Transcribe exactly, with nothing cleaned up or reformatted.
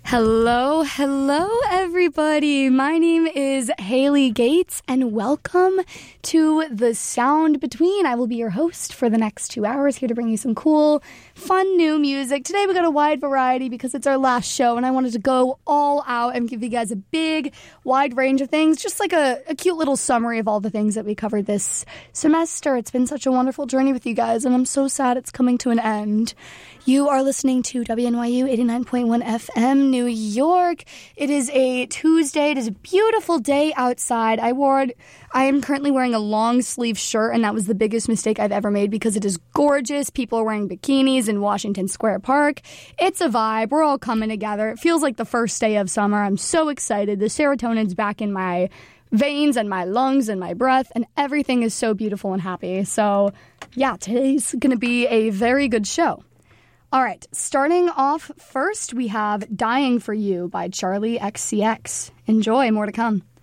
Hello, hello, everybody. My name is Haley Gates, and welcome to The Sound Between. I will be your host for the next two hours, here to bring you some cool, fun new music. Today we got a wide variety because it's our last show, and I wanted to go all out and give you guys a big, wide range of things, just like a, a cute little summary of all the things that we covered this semester. It's been such a wonderful journey with you guys, and I'm so sad it's coming to an end. You are listening to W N Y U eighty-nine point one F M, New York. It is a Tuesday. It is a beautiful day outside. I wore it. I am currently wearing a long sleeve shirt, and that was the biggest mistake I've ever made because it is gorgeous. People are wearing bikinis in Washington Square Park. It's a vibe. We're all coming together. It feels like the first day of summer. I'm so excited. The serotonin's back in my veins and my lungs and my breath, and everything is so beautiful and happy. So, yeah, today's going to be a very good show. All right, starting off first, we have Dying for You by Charlie X C X. Enjoy, more to come.